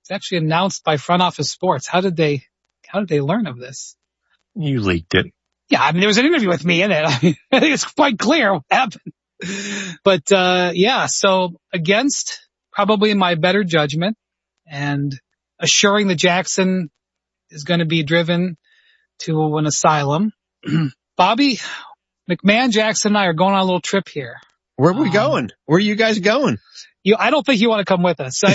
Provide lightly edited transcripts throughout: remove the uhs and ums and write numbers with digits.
It's actually announced by Front Office Sports. How did they learn of this? You leaked it. Yeah, I mean, there was an interview with me in it. I think it's quite clear what happened. But, so against probably my better judgment and assuring that Jackson is going to be driven to an asylum, Bobby, McMahon, Jackson, and I are going on a little trip here. Where are we going? Where are you guys going? I don't think you want to come with us.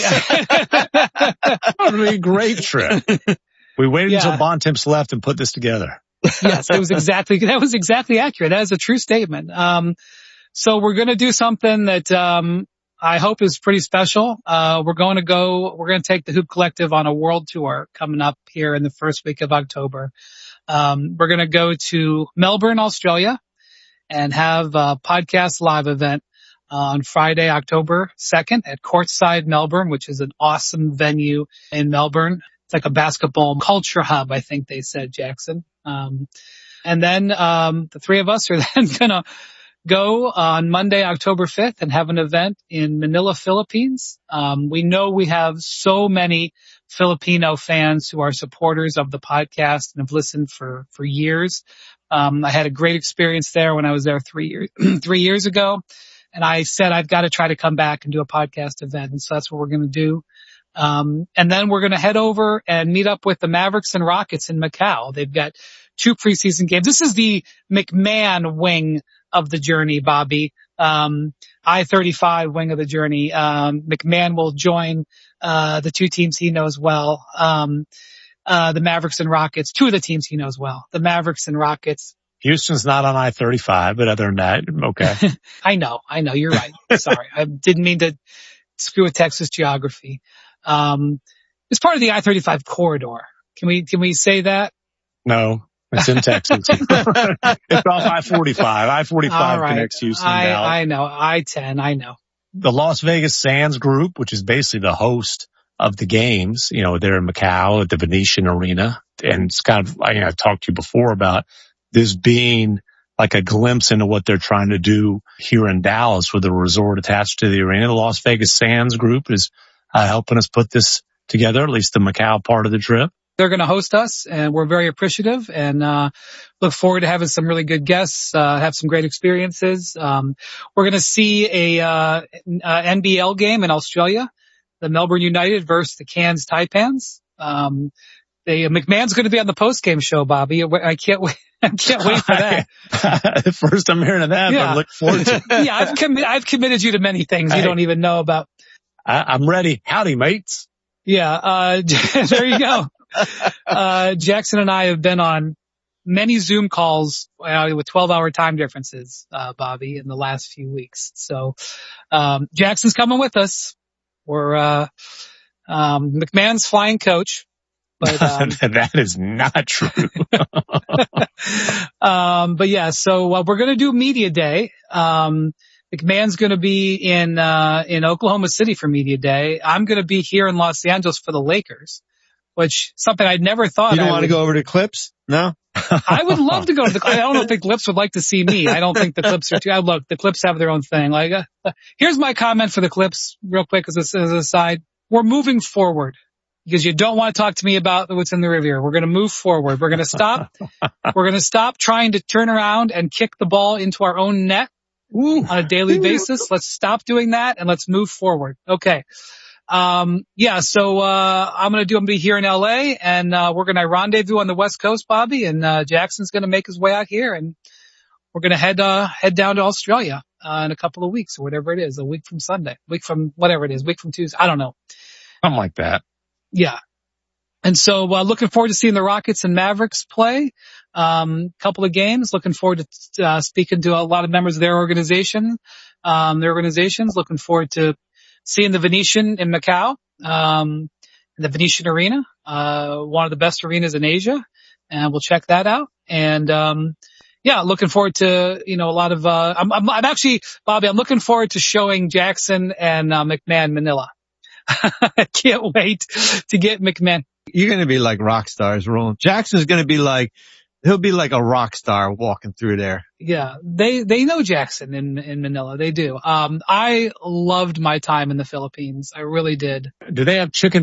That would be a great trip. We waited until Bontemps left and put this together. Yes, that was exactly accurate. That is a true statement. So we're going to do something that, I hope is pretty special. We're going to take the Hoop Collective on a world tour coming up here in the first week of October. We're going to go to Melbourne, Australia and have a podcast live event on Friday, October 2nd at Courtside Melbourne, which is an awesome venue in Melbourne. It's like a basketball culture hub, I think they said, Jackson. And then, the three of us are then gonna go on Monday, October 5th and have an event in Manila, Philippines. We know we have so many Filipino fans who are supporters of the podcast and have listened for years. I had a great experience there when I was there 3 years ago. And I said, I've got to try to come back and do a podcast event. And so that's what we're going to do. And then we're going to head over and meet up with the Mavericks and Rockets in Macau. They've got 2 preseason games. This is the McMahon wing of the journey, Bobby. I-35 wing of the journey. McMahon will join, the 2 teams he knows well. The Mavericks and Rockets, 2 of the teams he knows well. The Mavericks and Rockets. Houston's not on I-35, but other than that, okay. I know. You're right. Sorry. I didn't mean to screw with Texas geography. It's part of the I-35 corridor. Can we say that? No, it's in Texas. It's off I-45. I-45 connects Houston and Dallas. I know. I-10. I know. The Las Vegas Sands Group, which is basically the host of the games, they're in Macau at the Venetian Arena. And it's kind of, I've talked to you before about this being like a glimpse into what they're trying to do here in Dallas with a resort attached to the arena. The Las Vegas Sands Group is helping us put this together, at least the Macau part of the trip. They're going to host us, and we're very appreciative and look forward to having some really good guests, have some great experiences. We're going to see a NBL game in Australia, the Melbourne United versus the Cairns Taipans. McMahon's going to be on the post-game show, Bobby. I can't wait. I can't wait for that. First I'm hearing of that, but I look forward to it. Yeah, I've committed you to many things you don't even know about. I'm ready. Howdy, mates. Yeah, there you go. Jackson and I have been on many Zoom calls with 12-hour time differences, Bobby, in the last few weeks. So, Jackson's coming with us. We're, McMahon's flying coach. But, that is not true. But yeah, so we're going to do Media Day. McMahon's going to be in Oklahoma City for Media Day. I'm going to be here in Los Angeles for the Lakers, which something I'd never thought. You don't want to go over to Clips? No? I would love to go to the, I don't know if the Clips would like to see me. I don't think the Clips are too, look, the Clips have their own thing. Like, here's my comment for the Clips real quick as an aside. We're moving forward. Because you don't want to talk to me about what's in the rearview. We're going to move forward. We're going to stop. We're going to stop trying to turn around and kick the ball into our own net on a daily basis. Let's stop doing that and let's move forward. Okay. So I'm going to be here in LA and, we're going to rendezvous on the West Coast, Bobby, and, Jackson's going to make his way out here and we're going to head down to Australia, in a couple of weeks or whatever it is, a week from Sunday, week from Tuesday. I don't know. Something like that. Yeah. And so, looking forward to seeing the Rockets and Mavericks play. Couple of games. Looking forward to, speaking to a lot of members of their organizations. Looking forward to seeing the Venetian in Macau, the Venetian Arena, one of the best arenas in Asia. And we'll check that out. And, looking forward to, a lot of, I'm actually, Bobby, I'm looking forward to showing Jackson and, McMahon Manila. I can't wait to get McMahon. You're going to be like rock stars, Roland. Jackson's going to be he'll be like a rock star walking through there. Yeah, they know Jackson in Manila. They do. I loved my time in the Philippines. I really did. Do they have chicken